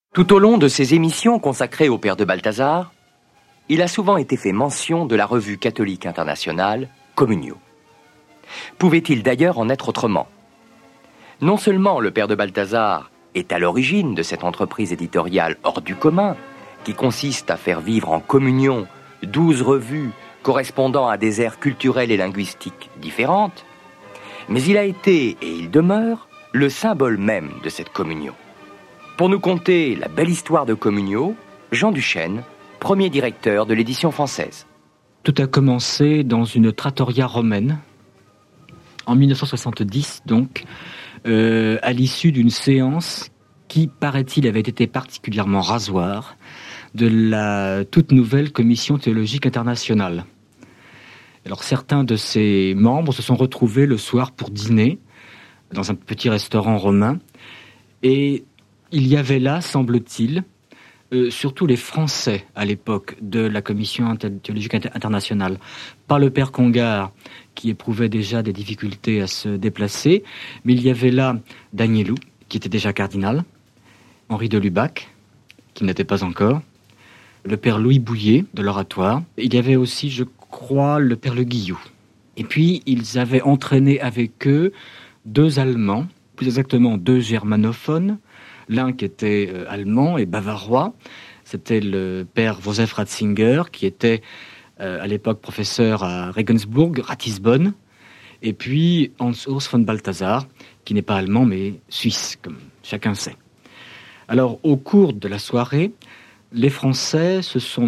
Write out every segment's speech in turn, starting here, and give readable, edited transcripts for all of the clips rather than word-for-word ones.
Tout au long de ses émissions consacrées au père de Balthazar, il a souvent été fait mention de la revue catholique internationale Communio. Pouvait-il d'ailleurs en être autrement? Non seulement le père de Balthazar est à l'origine de cette entreprise éditoriale hors du commun, qui consiste à faire vivre en communion 12 revues correspondant à des aires culturelles et linguistiques différentes, mais il a été, et il demeure, le symbole même de cette communion. Pour nous conter la belle histoire de Communio, Jean Duchesne, premier directeur de l'édition française. Tout a commencé dans une trattoria romaine, en 1970 donc, à l'issue d'une séance qui, paraît-il, avait été particulièrement rasoir de la toute nouvelle Commission théologique internationale. Alors certains de ses membres se sont retrouvés le soir pour dîner dans un petit restaurant romain, et il y avait là, semble-t-il, surtout les Français à l'époque de la Commission théologique internationale, pas le père Congar qui éprouvait déjà des difficultés à se déplacer, mais il y avait là Danielou, qui était déjà cardinal, Henri de Lubac, qui n'était pas encore, le père Louis Bouillet de l'Oratoire, il y avait aussi, je crois, le père Le Guillou. Et puis ils avaient entraîné avec eux 2 Allemands, plus exactement 2 germanophones, l'un qui était allemand et bavarois, c'était le père Josef Ratzinger, qui était à l'époque professeur à Regensburg, Ratisbonne, et puis Hans-Urs von Balthasar, qui n'est pas allemand mais suisse, comme chacun sait. Alors, au cours de la soirée, les Français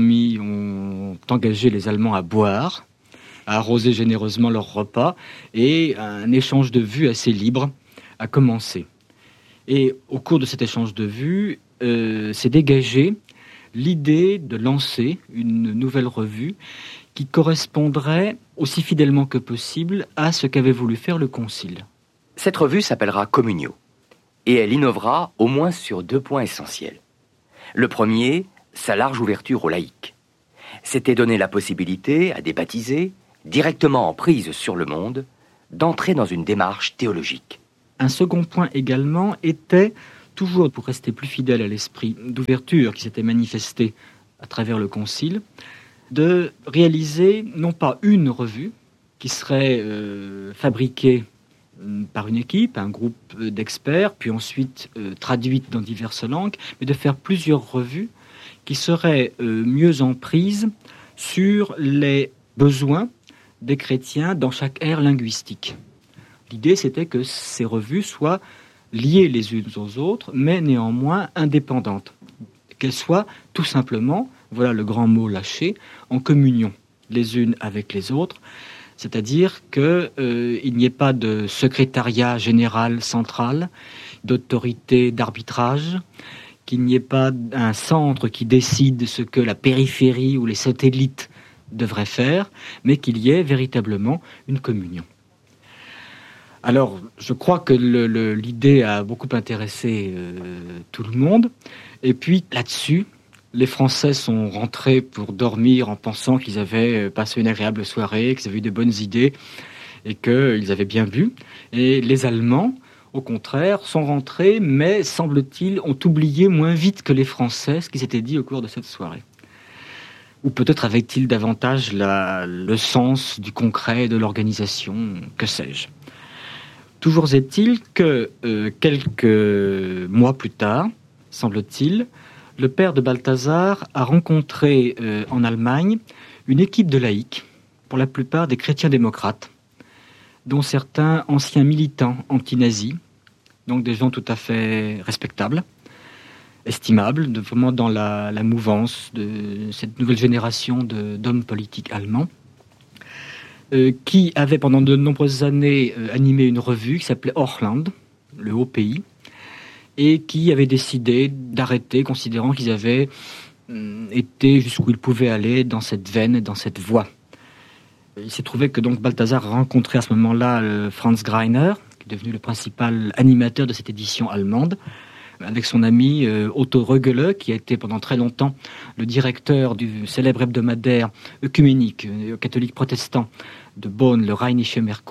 ont engagé les Allemands à boire, à arroser généreusement leur repas, et un échange de vues assez libre a commencé. Et au cours de cet échange de vues, s'est dégagée l'idée de lancer une nouvelle revue qui correspondrait aussi fidèlement que possible à ce qu'avait voulu faire le Concile. Cette revue s'appellera Communio, et elle innovera au moins sur 2 points essentiels. Le premier, sa large ouverture aux laïcs. C'était donner la possibilité à des baptisés, directement en prise sur le monde, d'entrer dans une démarche théologique. Un second point également était, toujours pour rester plus fidèle à l'esprit d'ouverture qui s'était manifesté à travers le Concile, de réaliser non pas une revue qui serait fabriquée par une équipe, un groupe d'experts, puis ensuite traduite dans diverses langues, mais de faire plusieurs revues qui seraient mieux en prise sur les besoins des chrétiens dans chaque ère linguistique. L'idée, c'était que ces revues soient liées les unes aux autres, mais néanmoins indépendantes. Qu'elles soient tout simplement, voilà le grand mot lâché, en communion les unes avec les autres, c'est-à-dire qu'il n'y ait pas de secrétariat général central, d'autorité d'arbitrage, qu'il n'y ait pas un centre qui décide ce que la périphérie ou les satellites devraient faire, mais qu'il y ait véritablement une communion. Alors, je crois que l'idée a beaucoup intéressé tout le monde. Et puis, là-dessus, les Français sont rentrés pour dormir en pensant qu'ils avaient passé une agréable soirée, qu'ils avaient eu de bonnes idées et qu'ils avaient bien bu. Et les Allemands, au contraire, sont rentrés, mais, semble-t-il, ont oublié moins vite que les Français ce qui s'était dit au cours de cette soirée. Ou peut-être avait-il davantage le sens du concret, de l'organisation, que sais-je. Toujours est-il que quelques mois plus tard, semble-t-il, le père de Balthazar a rencontré en Allemagne une équipe de laïcs, pour la plupart des chrétiens démocrates, dont certains anciens militants anti-nazis, donc des gens tout à fait respectables, estimables, vraiment dans la mouvance de cette nouvelle génération d'hommes politiques allemands, qui avait pendant de nombreuses années animé une revue qui s'appelait Hochland, le haut pays, et qui avait décidé d'arrêter, considérant qu'ils avaient été jusqu'où ils pouvaient aller dans cette veine, dans cette voie. Il s'est trouvé que donc Balthazar a rencontré à ce moment-là Franz Greiner, qui est devenu le principal animateur de cette édition allemande, avec son ami Otto Rögele, qui a été pendant très longtemps le directeur du célèbre hebdomadaire œcuménique catholique protestant de Bonn, le Rheinische Merkur,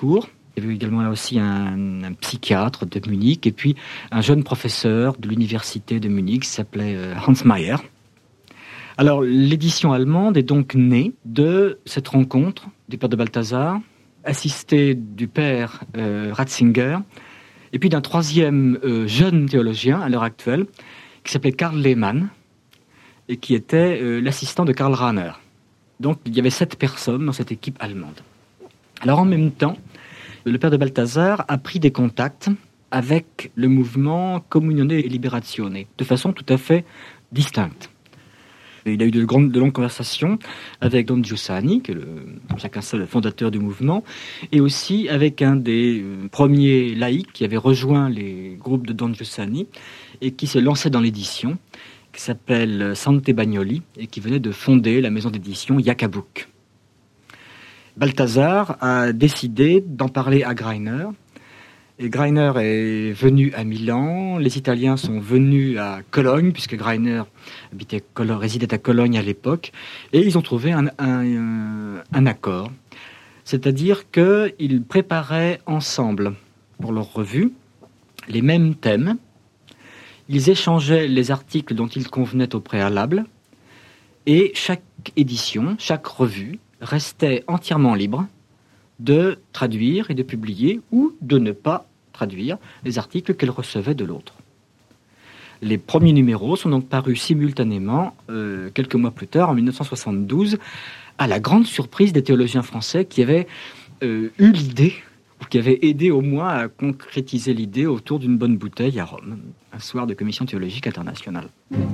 Il y avait également là aussi un psychiatre de Munich et puis un jeune professeur de l'université de Munich qui s'appelait Hans Mayer. Alors l'édition allemande est donc née de cette rencontre du père de Balthasar, assisté du père Ratzinger, et puis d'un troisième jeune théologien à l'heure actuelle, qui s'appelait Karl Lehmann, et qui était l'assistant de Karl Rahner. Donc il y avait 7 personnes dans cette équipe allemande. Alors en même temps, le père de Balthasar a pris des contacts avec le mouvement Comunione e Liberazione, de façon tout à fait distincte. Il a eu de longues conversations avec Don Giussani, qui est chacun sait le fondateur du mouvement, et aussi avec un des premiers laïcs qui avait rejoint les groupes de Don Giussani et qui se lançait dans l'édition, qui s'appelle Sante Bagnoli et qui venait de fonder la maison d'édition Yakabuk. Balthasar a décidé d'en parler à Greiner. Et Greiner est venu à Milan, les Italiens sont venus à Cologne, puisque Greiner résidait à Cologne à l'époque, et ils ont trouvé un accord. C'est-à-dire qu'ils préparaient ensemble, pour leur revue, les mêmes thèmes. Ils échangeaient les articles dont ils convenaient au préalable, et chaque édition, chaque revue, restait entièrement libre de traduire et de publier ou de ne pas traduire les articles qu'elle recevait de l'autre. Les premiers numéros sont donc parus simultanément quelques mois plus tard, en 1972, à la grande surprise des théologiens français qui avaient eu l'idée, ou qui avaient aidé au moins à concrétiser l'idée autour d'une bonne bouteille à Rome, un soir de commission théologique internationale.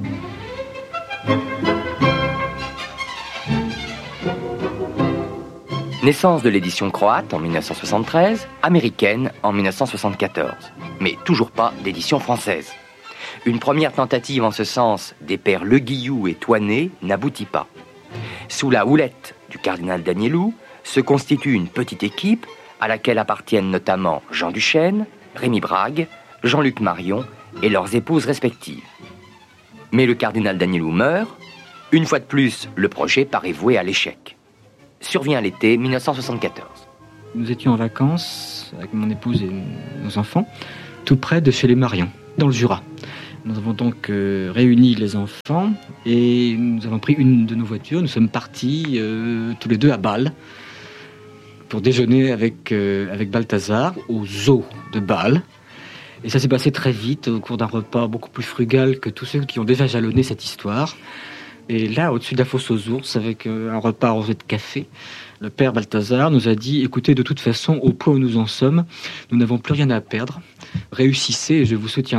Naissance de l'édition croate en 1973, américaine en 1974. Mais toujours pas d'édition française. Une première tentative en ce sens des pères Le Guillou et Toinet n'aboutit pas. Sous la houlette du cardinal Danielou se constitue une petite équipe à laquelle appartiennent notamment Jean Duchesne, Rémy Brague, Jean-Luc Marion et leurs épouses respectives. Mais le cardinal Danielou meurt. Une fois de plus, le projet paraît voué à l'échec. Survient l'été 1974. Nous étions en vacances avec mon épouse et nos enfants, tout près de chez les Marion, dans le Jura. Nous avons donc réuni les enfants et nous avons pris une de nos voitures. Nous sommes partis tous les deux à Bâle pour déjeuner avec Balthasar au zoo de Bâle. Et ça s'est passé très vite, au cours d'un repas beaucoup plus frugal que tous ceux qui ont déjà jalonné cette histoire. Et là, au-dessus de la fosse aux ours, avec un repas arrosé de café, le père Balthasar nous a dit « Écoutez, de toute façon, au point où nous en sommes, nous n'avons plus rien à perdre. Réussissez et je vous soutiendrai. »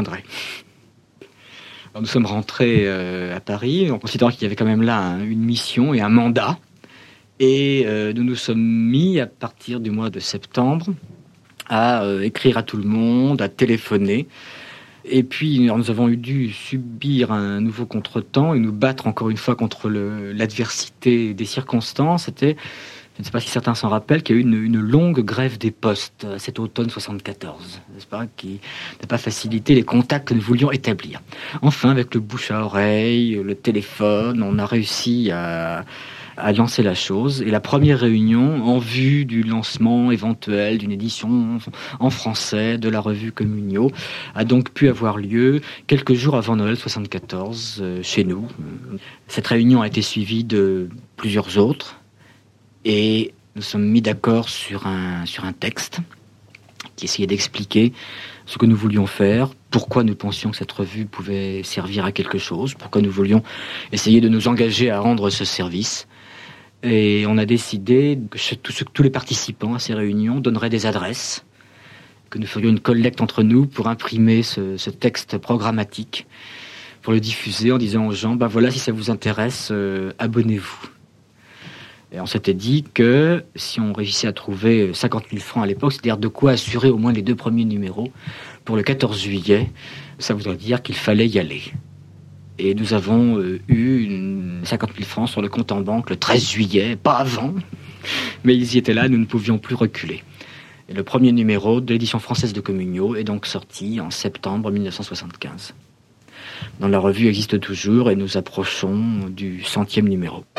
Alors, nous sommes rentrés à Paris, en considérant qu'il y avait quand même là une mission et un mandat. Et nous nous sommes mis, à partir du mois de septembre, à écrire à tout le monde, à téléphoner. Et puis, nous avons dû subir un nouveau contretemps et nous battre encore une fois contre l'adversité des circonstances. C'était, je ne sais pas si certains s'en rappellent, qu'il y a eu une longue grève des postes cet automne 74, n'est-ce pas, qui n'a pas facilité les contacts que nous voulions établir. Enfin, avec le bouche à oreille, le téléphone, on a réussi à lancer la chose. Et la première réunion en vue du lancement éventuel d'une édition en français de la revue Communio a donc pu avoir lieu quelques jours avant Noël 74 chez nous. Cette réunion a été suivie de plusieurs autres et nous sommes mis d'accord sur un texte qui essayait d'expliquer ce que nous voulions faire, pourquoi nous pensions que cette revue pouvait servir à quelque chose, pourquoi nous voulions essayer de nous engager à rendre ce service. Et on a décidé que tous les participants à ces réunions donneraient des adresses, que nous ferions une collecte entre nous pour imprimer ce texte programmatique, pour le diffuser en disant aux gens, ben voilà, si ça vous intéresse, abonnez-vous. Et on s'était dit que si on réussissait à trouver 50 000 francs à l'époque, c'est-à-dire de quoi assurer au moins les 2 premiers numéros, pour le 14 juillet, ça voudrait dire qu'il fallait y aller. Et nous avons eu 50 000 francs sur le compte en banque le 13 juillet, pas avant, mais ils y étaient là, nous ne pouvions plus reculer. Et le premier numéro de l'édition française de Communio est donc sorti en septembre 1975. La revue existe toujours et nous approchons du 100e numéro.